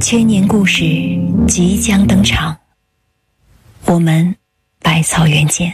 千年故事即将登场，我们百草园见。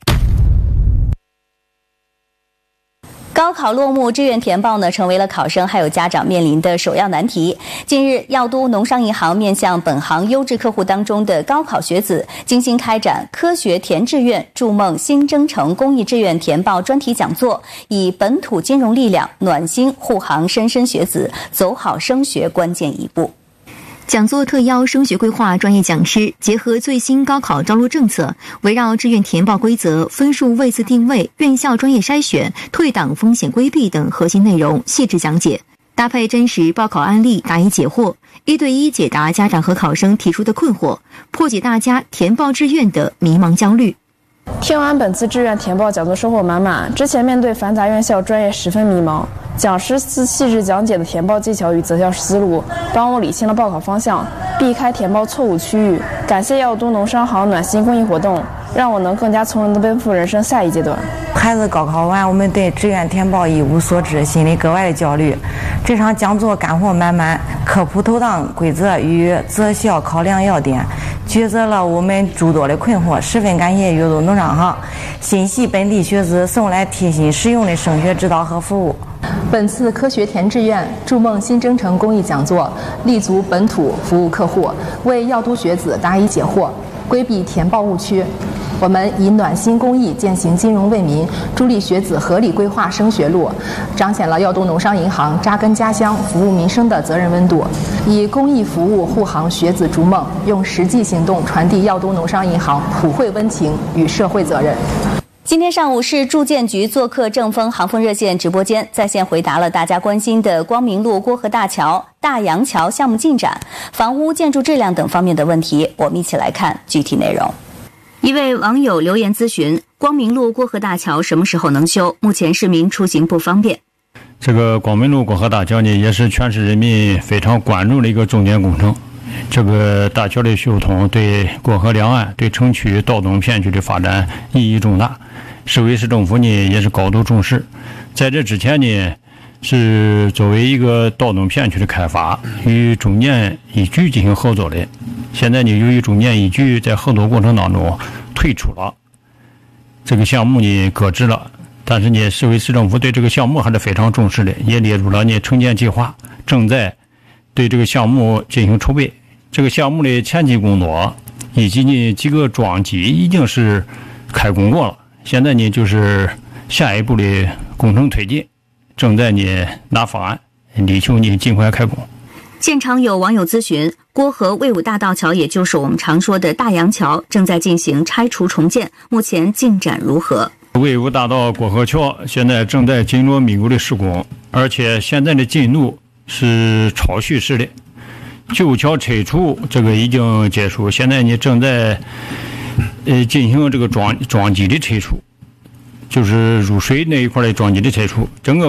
高考落幕，志愿填报呢成为了考生还有家长面临的首要难题。近日，药都农商银行面向本行优质客户当中的高考学子，精心开展科学填志愿筑梦新征程公益志愿填报专题讲座，以本土金融力量暖心护航莘莘学子，走好升学关键一步。 讲座特邀升学规划专业讲师，结合最新高考招录政策，围绕志愿填报规则、分数位次定位、院校专业筛选、退档风险规避等核心内容细致讲解，搭配真实报考案例答疑解惑，一对一解答家长和考生提出的困惑，破解大家填报志愿的迷茫焦虑。 听完本次志愿填报讲座收获满满，之前面对繁杂院校专业十分迷茫，讲师细致讲解的填报技巧与择校思路，帮我理清了报考方向，避开填报错误区域。感谢药都农商行暖心公益活动，让我能更加从容地奔赴人生下一阶段。 孩子高考完，我们对志愿填报一无所知，心里格外的焦虑。这场讲座干货满满，科普投档规则与择校考量要点，抉择了我们诸多的困惑。十分感谢药都农商行心系本地学子送来贴心实用的升学指导和服务。 本次科学填志愿筑梦新征程公益讲座立足本土服务客户，为药都学子答疑解惑，规避填报误区。我们以暖心公益践行金融为民，助力学子合理规划升学路，彰显了药都农商银行扎根家乡、服务民生的责任温度。以公益服务护航学子逐梦，用实际行动传递药都农商银行普惠温情与社会责任。 今天上午，市住建局做客正风航风热线直播间，在线回答了大家关心的光明路郭河大桥、大洋桥项目进展、房屋建筑质量等方面的问题。我们一起来看具体内容。一位网友留言咨询：光明路郭河大桥什么时候能修？目前市民出行不方便。 这个光明路郭河大桥呢，也是全市人民非常关注的一个重点工程。这个大桥的修通对过河两岸、对城区道东片区的发展意义重大，市委市政府呢也是高度重视。在这之前呢，是作为一个道东片区的开发，与中建一局进行合作的。现在呢，由于中建一局在合作过程当中退出了，这个项目呢搁置了。但是呢，市委市政府对这个项目还是非常重视的，也列入了呢城建计划，正在对这个项目进行筹备。这个项目的前期工作以及呢几个桩基已经是开工过了，现在呢就是下一步的工程推进，正在呢拿方案，力求呢尽快开工。 现场有网友咨询，郭河卫武大道桥，也就是我们常说的大洋桥，正在进行拆除重建，目前进展如何？ 卫武大道郭河桥现在正在紧锣密鼓的施工，而且现在的进度是超叙事的。旧桥拆除这个已经结束，现在呢正在进行这个桩基的拆除，就是入水那一块的桩基的拆除，整个